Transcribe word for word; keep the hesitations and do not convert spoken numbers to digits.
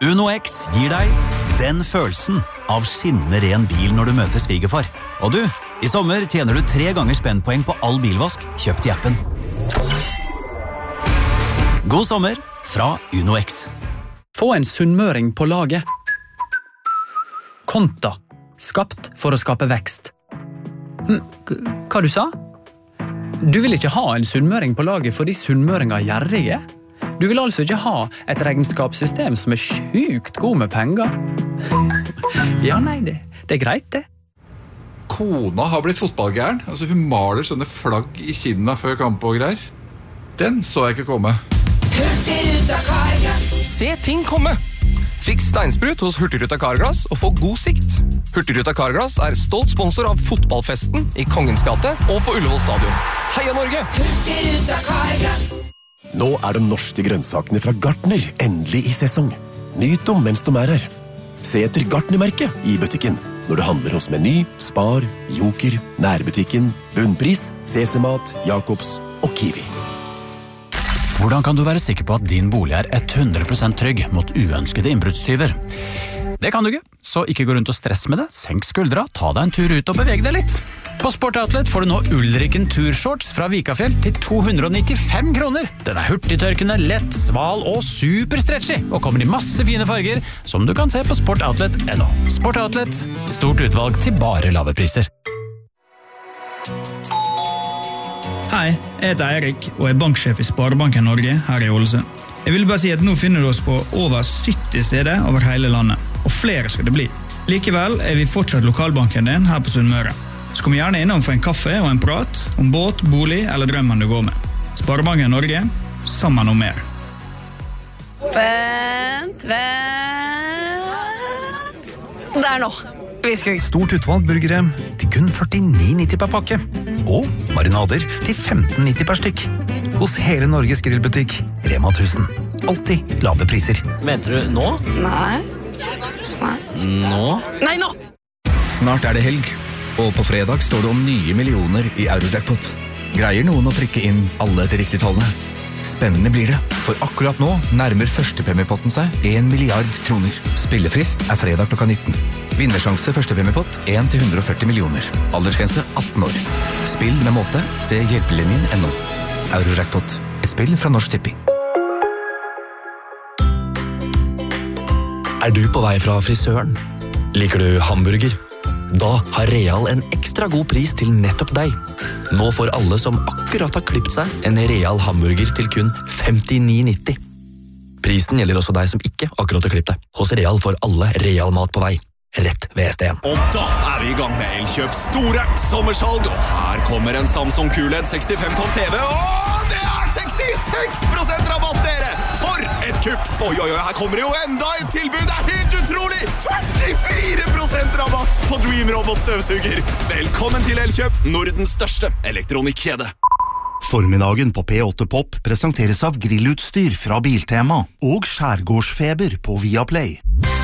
Uno X gir deg den følelsen av skinnende ren bil når du møter svigerfar. Og du, i sommer tjener du tre ganger spennpoeng på all bilvask kjøpt i appen. God sommer fra Uno X. Få en sunnmøring på laget. Konta. Skapt for å skape vekst. Hva du sa? Du vil ikke ha en sunnmøring på laget fordi sunnmøringer er gjerrige? Du vil altså ikke ha et regnskapssystem som er sjukt god med penger? Ja, nei, det, det er greit, det. Kona har blitt fotballgæren. Altså, hun maler sånne flagg i kinna før kamp og greier. Den så jeg ikke komme. Hurtigruta Carglass. Se ting komme! Fiks steinsprut hos Hurtigruta Carglass og få god sikt. Hurtigruta Carglass er stolt sponsor av fotballfesten i Kongens gate og på Ullevål stadion. Heia Norge! Hurtigruta Carglass. Nå er de norske grønnsakene fra Gartner endelig i sesong. Nyt dem mens de er her. Se etter Gartner-merket i butikken når du handler hos Meny, Spar, Joker, Nærbutikken, Bunnpris, C C Mat, Jacobs og Kiwi. Hvordan kan du være sikker på at din bolig er hundre prosent trygg mot uønskede innbruddstyver? Det kan du ikke, så ikke gå rundt og stress med det. Senk skuldra, ta deg en tur ut og beveg deg litt. På Sport Outlet får du nå Ulriken Turshorts fra Vikafjell til to hundre og nittifem kroner. Den er hurtigtørkende, lett, sval og superstretchy, og kommer i masse fine farger, som du kan se på sport outlet punktum no. Sport Outlet, stort utvalg til bare lave priser. Hei, jeg heter Eirik og er banksjef i Sparebanken Norge her i Ålesund. Jeg vil bare si at nå finner du oss på over sytti steder over hele landet, og flere skal det bli. Likevel er vi fortsatt lokalbanken din her på Sunnmøre. Så kom gjerne innom for en kaffe og en prat om båt, bolig eller drømmen du går med. Sparebanken Norge, sammen om mer. Vent, vent. Der nå. Stort utvalg burgere til kun førtini nitti per pakke. Og marinader til femten nitti per stykk. Hos hele Norges grillbutikk, Rema tusen. Alltid lave priser. Mente du nå? Nei. Nei. Nå? Nei, nå! Snart er det helg, og på fredag står det om nye millioner i Eurojackpot. Greier noen å trykke inn alle til riktige tallene? Spennende blir det, for akkurat nå nærmer førstepremiepotten seg en milliard kroner. Spillefrist er fredag klokka nitten. Vinnersjanse førstepremiepott en til hundre og førti millioner. Aldersgrense atten år. Spill med måte, se hjelpelinjen punktum no. Eurojackpot, et spill fra Norsk Tipping. Er du på vei fra frisøren? Liker du hamburger? Da har Real en ekstra god pris til nettopp deg. Nå får alle som akkurat har klippet seg en Real hamburger til kun femtini nitti. Prisen gjelder også deg som ikke akkurat har klippet deg. Hos Real får alle Real mat på vei. Rett ved S D en. Og da er vi i gang med Elkjøps store sommersalg. Og her kommer en Samsung Q L E D sekstifem tom T V. Og det er sekstiseks prosent rabatt, dere! For et kupp! Oi, oi, oi, her kommer det jo enda et tilbud. Det er helt utrolig! førtifire prosent rabatt på Dream Robot støvsuger. Velkommen til Elkjøp, Nordens største elektronikkjede. Formiddagen på P åtte Pop presenteres av grillutstyr fra Biltema og skjærgårdsfeber på Viaplay.